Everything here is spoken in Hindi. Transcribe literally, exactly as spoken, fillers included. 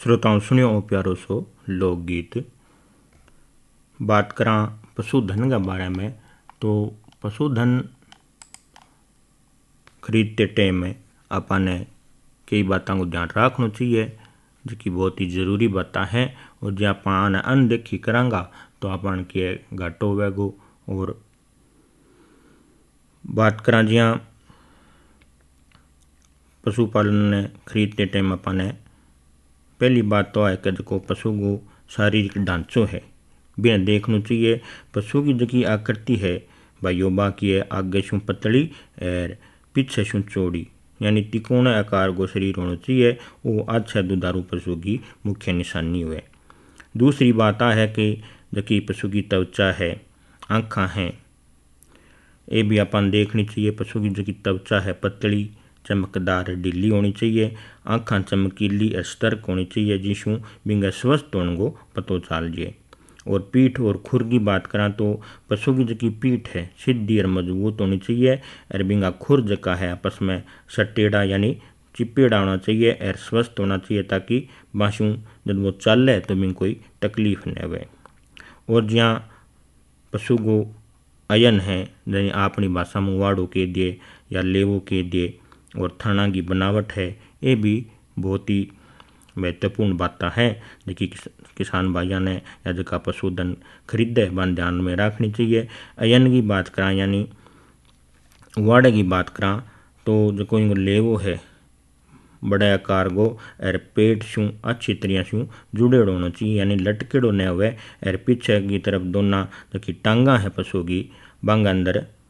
श्रोताओं सुनियो प्यारो सो लोकगीत। बात करा पशुधन के बारे में तो पशुधन खरीदते टाइम में आपने कई बातों को ध्यान रखना चाहिए जो कि बहुत ही जरूरी बातें हैं। और जो आप अनदेखी करांगा तो अपन के घाटो होवेगो। और बात करा जिया पशुपालन ने खरीदते टाइम अपने पहली बात तो है कि जो पशु को शारीरिक ढांचो है भी देखना चाहिए। पशु की जो आकृति है भाई बाकी है आगे शू पतली और पीछे शू चौड़ी यानी तिकोण आकार को शरीर होना चाहिए। वो अच्छा दुधारू पशु की मुख्य निशानी हुए। दूसरी बात है कि जो पशु की त्वचा है आँखा हैं ये भी अपन देखनी चाहिए। पशु की जो त्वचा है पतली चमकदार ढीली होनी चाहिए। आँखा चमकीली और सतर्क होनी चाहिए जिसू बिंगा स्वस्थ होने को पतो चल जाए। और पीठ और खुर की बात करा तो पशु की जो पीठ है सीधी और मजबूत होनी चाहिए। और बिंगा खुर जका है आपस में सटेड़ा यानी चिपेड़ा होना चाहिए और स्वस्थ होना चाहिए ताकि बाशू जब वो चले तो बिंग कोई तकलीफ न हुए। और जहाँ पशु को अयन है जैसे अपनी भाषा में वाड़ो के दिए या लेवो के दिए और थाना की बनावट है ये भी बहुत ही महत्वपूर्ण बातें हैं जो कि किसान भाइयों ने या जो पशुधन खरीदे बन ध्यान में रखनी चाहिए। अयन की बात करा यानी वाड़े की बात करा तो जो कोई लेवो है बड़े आकार को और पेट शू अच्छी तरह शू जुड़े होना चाहिए यानी लटकेड़ो न हुए। और पीछे की तरफ दोना जो कि टांगा है पशु की बांग अंदर